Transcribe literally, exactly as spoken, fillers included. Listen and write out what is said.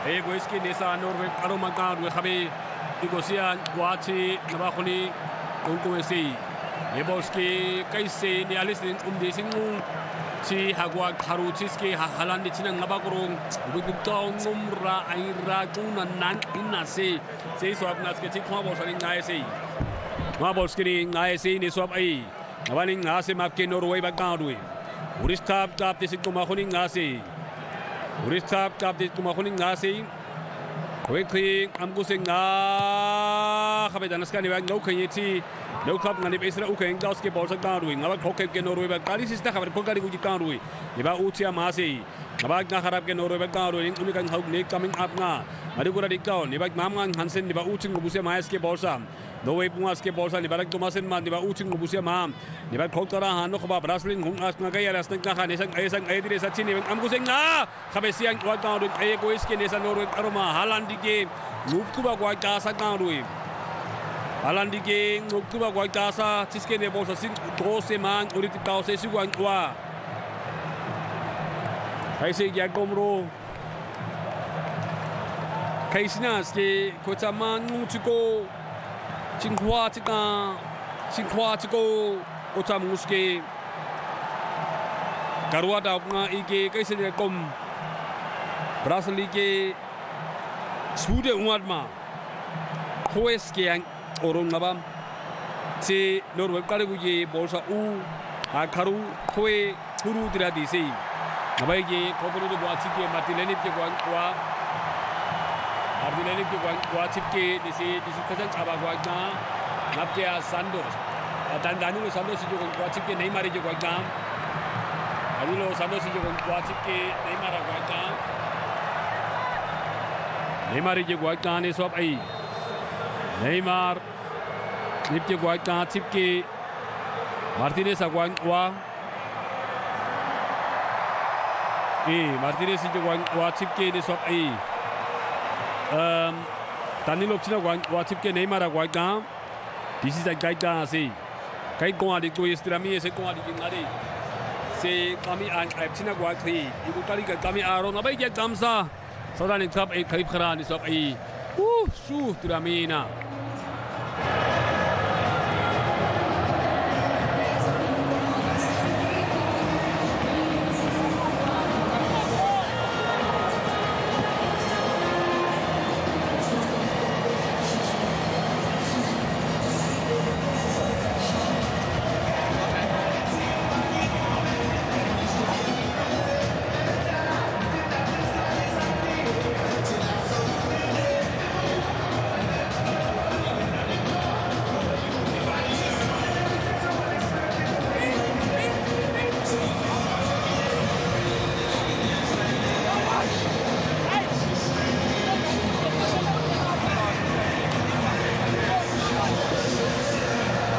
e boiski nesa norwe aromaka we khabe igosian wachi nabakhoni kongkomesi Yeboski kaisi ni alisin umdi singung si hagwa haruchiski halan di chinang nabakurung buguktaw ngumra aira kunan nan inasi si swab naske chi khwa bo saling ngai si ma boski ni ngai si ni swab ai nawani ngase mapke norway bagawdui uristap tap ti sikuma khoni ngase uristap tap ti sikuma khoni ngase Quickly, I'm going to have a scan of no Kayeti, no cup, and if Israel can basketballs are downwing. Our pocket can Norway, but this is the have a pocket with the country. About Utia Masi, about Naharab can Norway downwing, you can help Nick coming up now. Madugura down, Nibak Maman Hansen, Niba Uting Busia Basketballsam. No way basketballs and Nibarak Thomas and Man, Niba Uting Busia Mam, Nibak Kotara, Nokoba, Braslin, whom asked Nagaya, Nakan, Esan Edris at Chini, I'm going to have a siang what down with Egoiskin is a Norway Aroma, Halandi game, move to a white casa down with Halandi game, move to a white casa, Tiskin, the boss of Sin, Tose Man, Uriti Tau, Sesuan Qua. I say Yakomro Kaisinaski, Kotaman, Mutiko, Chinquatica, Chinquatico, Otamuski. Karuada ike kaisi de kom Brasili ke sude umadma Koes ke ang orong nabam si Norway karigu ye bolsa u akaru koe turu diradi si nabai ke kopuru de boachi ke matileni ke gwan kwa ardileni ke gwan kwa chipke disi disi kajan chaba gwa na napke sandos dan danu sandos jo gwa chipke nei mari jo gwa Adilo Santos llegó en Guachipke, Neymar a Guaycan. Neymar y Guaycan es ahí. Neymar, Chipke Guaycan, Chipke, Martínez a Guaycan. Y Martínez y Guachipke es ahí. Danilo China Guachipke, Neymar a Guaycan. This is a Guaycan así. Kai con adicto y estrami ese con adicto. Se kami an China Guakri, ibu kali kami aron, apa yang kamsa, saudara ni tak eh kalip keran ni sok eh, uh, suh tu ramina.